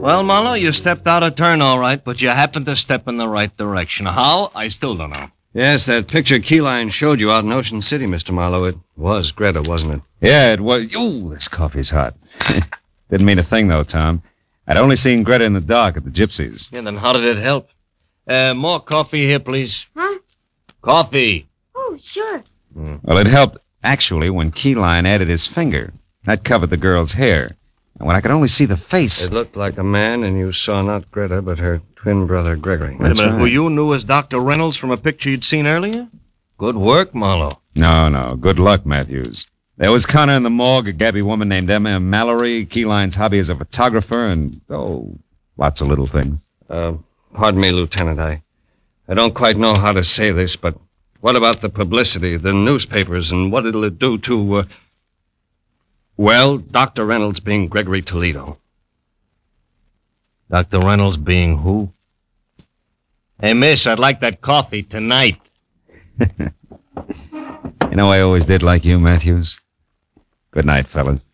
Well, Marlowe, you stepped out of turn all right, but you happened to step in the right direction. How? I still don't know. Yes, that picture Keyline showed you out in Ocean City, Mr. Marlowe. It was Greta, wasn't it? Yeah, it was. Ooh, this coffee's hot. Didn't mean a thing, though, Tom. I'd only seen Greta in the dark at the Gypsies. Yeah, then how did it help? More coffee here, please. Huh? Coffee. Oh, sure. Well, it helped, actually, when Keyline added his finger. That covered the girl's hair. And when I could only see the face... It looked like a man, and you saw not Greta, but her twin brother, Gregory. Wait a minute. right. Who you knew as Dr. Reynolds from a picture you'd seen earlier? Good work, Marlowe. No. Good luck, Matthews. There was Connor in the morgue, a gabby woman named Emma Mallory, Keyline's hobby as a photographer, and, lots of little things. Pardon me, Lieutenant. I don't quite know how to say this, but what about the publicity, the newspapers, and what it'll do to, Dr. Reynolds being Gregory Toledo. Dr. Reynolds being who? Hey, miss, I'd like that coffee tonight. You know, I always did like you, Matthews. Good night, fellas.